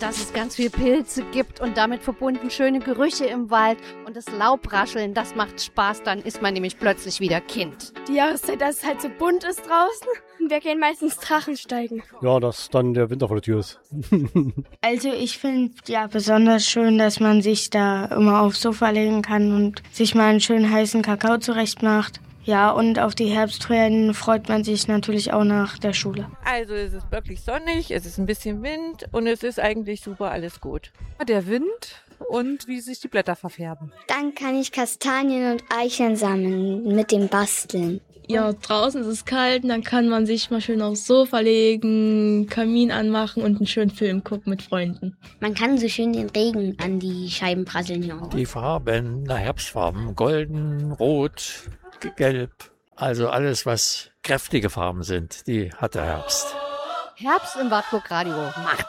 dass es ganz viel Pilze gibt und damit verbunden schöne Gerüche im Wald und das Laubrascheln, das macht Spaß, dann ist man nämlich plötzlich wieder Kind. Die Jahreszeit, dass es halt so bunt ist draußen. Wir gehen meistens Drachensteigen. Ja, dass dann der Winter vor der Tür ist. Also ich finde ja besonders schön, dass man sich da immer aufs Sofa legen kann und sich mal einen schönen heißen Kakao zurecht macht. Ja, und auf die Herbstferien freut man sich natürlich auch nach der Schule. Also es ist wirklich sonnig, es ist ein bisschen Wind und es ist eigentlich super, alles gut. Der Wind und wie sich die Blätter verfärben. Dann kann ich Kastanien und Eicheln sammeln mit dem Basteln. Ja, draußen ist es kalt und dann kann man sich mal schön aufs Sofa legen, Kamin anmachen und einen schönen Film gucken mit Freunden. Man kann so schön den Regen an die Scheiben prasseln hier. Die Farben, Herbstfarben, golden, rot, gelb, also alles, was kräftige Farben sind, die hat der Herbst. Herbst im Wartburg Radio macht